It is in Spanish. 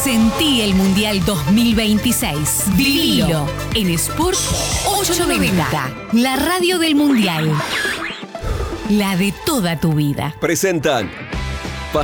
Sentí el Mundial 2026. Vivilo en Sport 890. La radio del Mundial. La de toda tu vida. Presentan